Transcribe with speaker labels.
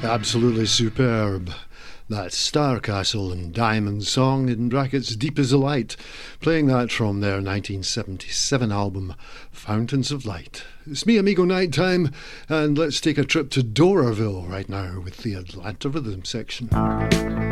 Speaker 1: Absolutely superb. That's Star Castle and Diamond Song, in brackets Deep as a Light, playing that from their 1977 album Fountains of Light. It's me, amigo, nighttime, and let's take a trip to Doraville right now with the Atlanta Rhythm section.